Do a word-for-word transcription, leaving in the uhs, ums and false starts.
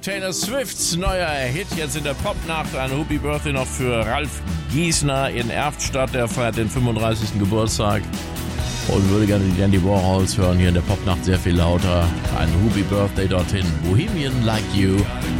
Taylor Swifts neuer Hit jetzt in der Popnacht. Ein Happy Birthday noch für Ralf Giesner in Erftstadt. Der feiert den fünfunddreißigsten Geburtstag und würde gerne die Dandy Warhols hören. Hier in der Popnacht sehr viel lauter. Ein Happy Birthday dorthin. Bohemian Like You.